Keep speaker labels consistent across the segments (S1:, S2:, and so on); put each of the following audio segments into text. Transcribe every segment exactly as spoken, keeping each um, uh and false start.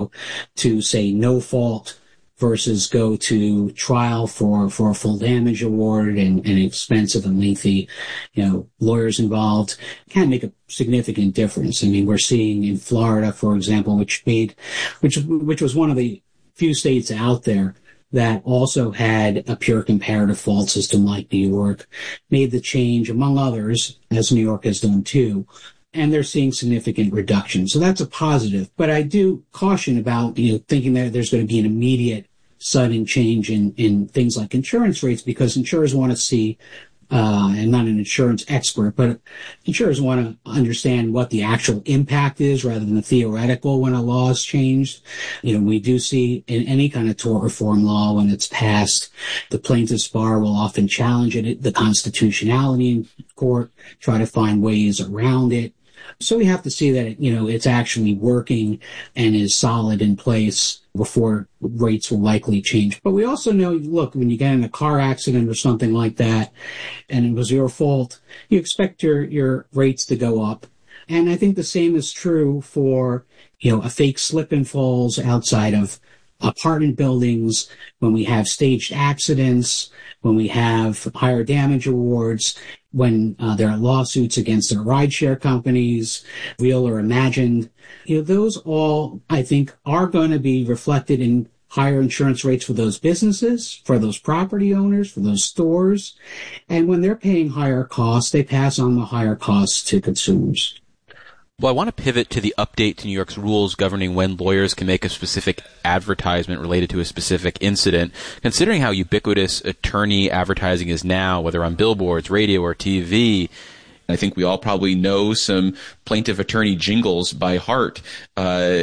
S1: go to, say, no fault versus go to trial for, for a full damage award and, and expensive and lengthy, you know, lawyers involved, can make a significant difference. I mean, we're seeing in Florida, for example, which made, which, which was one of the few states out there that also had a pure comparative fault system like New York, made the change, among others, as New York has done too, and they're seeing significant reduction. So that's a positive. But I do caution about, you know, thinking that there's going to be an immediate sudden change in, in things like insurance rates, because insurers want to see, uh, and not an insurance expert, but insurers want to understand what the actual impact is rather than the theoretical when a law is changed. You know, we do see in any kind of tort reform law, when it's passed, the plaintiff's bar will often challenge it, the constitutionality in court, try to find ways around it. So we have to see that, it, you know, it's actually working and is solid in place before rates will likely change. But we also know, look, when you get in a car accident or something like that, and it was your fault, you expect your, your rates to go up. And I think the same is true for, you know, a fake slip and falls outside of apartment buildings, when we have staged accidents, when we have higher damage awards, when uh, there are lawsuits against their rideshare companies, real or imagined. You know, those all, I think, are going to be reflected in higher insurance rates for those businesses, for those property owners, for those stores. And when they're paying higher costs, they pass on the higher costs to consumers.
S2: Well, I want to pivot to the update to New York's rules governing when lawyers can make a specific advertisement related to a specific incident. Considering how ubiquitous attorney advertising is now, whether on billboards, radio, or T V, I think we all probably know some plaintiff attorney jingles by heart. Uh,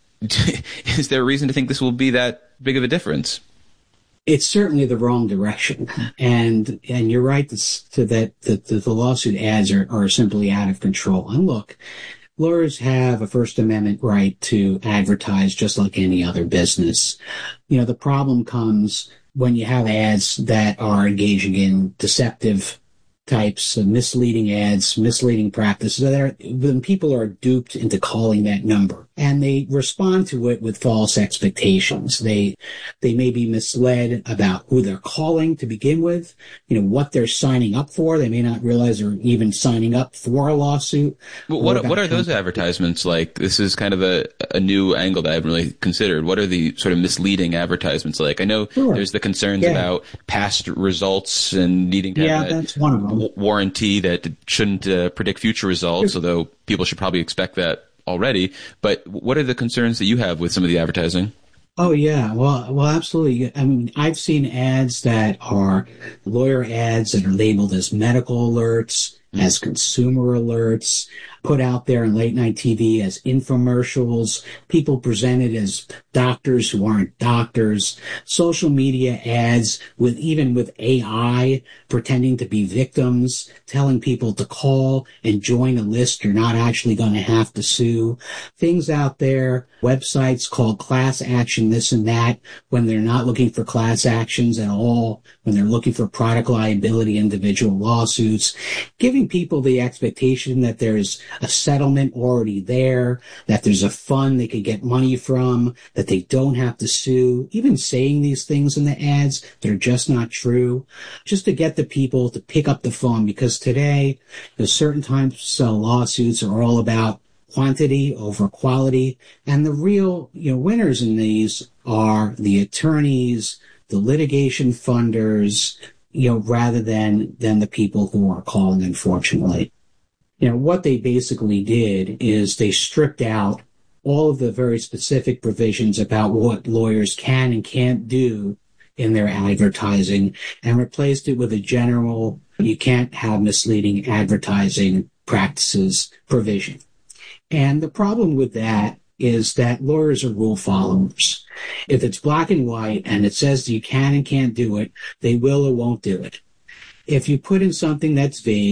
S2: is there a reason to think this will be that big of a difference?
S1: It's certainly the wrong direction. And and you're right to, to that, that the, the lawsuit ads are, are simply out of control. And look, lawyers have a First Amendment right to advertise just like any other business. You know, the problem comes when you have ads that are engaging in deceptive types of misleading ads, misleading practices. That when people are duped into calling that number, and they respond to it with false expectations. They they may be misled about who they're calling to begin with, you know, what they're signing up for. They may not realize they're even signing up for a lawsuit.
S2: Well, what what are those advertisements like? This is kind of a, a new angle that I haven't really considered. What are the sort of misleading advertisements like? I know sure. there's the concerns yeah. about past results and needing to
S1: yeah,
S2: have
S1: that's one of them.
S2: warranty that shouldn't uh, predict future results, sure. although people should probably expect that already. But what are the concerns that you have with some of the advertising?
S1: Oh, yeah. Well, well, absolutely. I mean, I've seen ads that are lawyer ads that are labeled as medical alerts, mm. as consumer alerts, put out there in late night T V as infomercials, people presented as doctors who aren't doctors, social media ads with even with A I pretending to be victims, telling people to call and join a list you're not actually going to have to sue. Things out there, websites called class action this and that, when they're not looking for class actions at all, when they're looking for product liability individual lawsuits, giving people the expectation that there's a settlement already there, that there's a fund they could get money from, that they don't have to sue, even saying these things in the ads that are just not true, just to get the people to pick up the phone. Because today, there's certain types of lawsuits are all about quantity over quality, and the real, you know, winners in these are the attorneys, the litigation funders, you know, rather than than the people who are calling, unfortunately. You know, what they basically did is they stripped out all of the very specific provisions about what lawyers can and can't do in their advertising and replaced it with a general, you can't have misleading advertising practices provision. And the problem with that is that lawyers are rule followers. If it's black and white and it says you can and can't do it, they will or won't do it. If you put in something that's vague,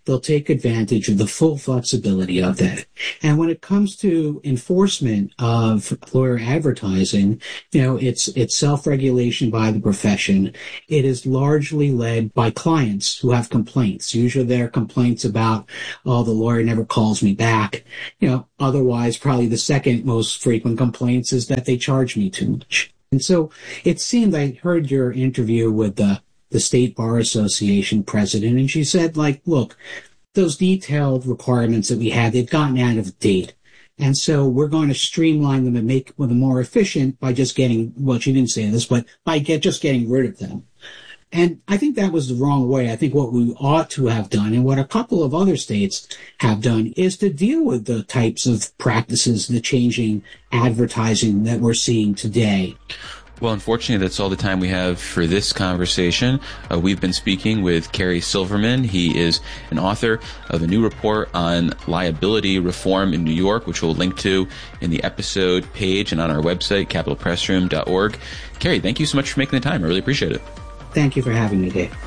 S1: they'll take advantage of the full flexibility of that. And when it comes to enforcement of lawyer advertising, you know, it's it's self-regulation by the profession. It is largely led by clients who have complaints. Usually they're complaints about, oh, the lawyer never calls me back. You know, otherwise, probably the second most frequent complaints is that they charge me too much. And so it seemed, I heard your interview with the the State Bar Association president, and she said, like, look, those detailed requirements that we had, they've gotten out of date. And so we're going to streamline them and make them more efficient by just getting, well, she didn't say this, but by get, just getting rid of them. And I think that was the wrong way. I think what we ought to have done, and what a couple of other states have done, is to deal with the types of practices, the changing advertising that we're seeing today.
S2: Well, unfortunately, that's all the time we have for this conversation. Uh, we've been speaking with Kerry Silverman. He is an author of a new report on liability reform in New York, which we'll link to in the episode page and on our website, capital press room dot org. Kerry, thank you so much for making the time. I really appreciate it.
S1: Thank you for having me, Dave.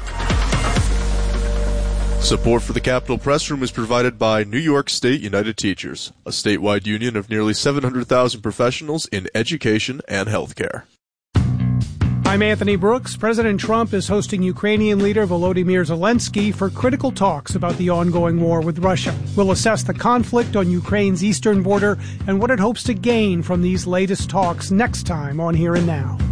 S3: Support for the Capitol Press Room is provided by New York State United Teachers, a statewide union of nearly seven hundred thousand professionals in education and healthcare.
S4: I'm Anthony Brooks. President Trump is hosting Ukrainian leader Volodymyr Zelensky for critical talks about the ongoing war with Russia. We'll assess the conflict on Ukraine's eastern border and what it hopes to gain from these latest talks next time on Here and Now.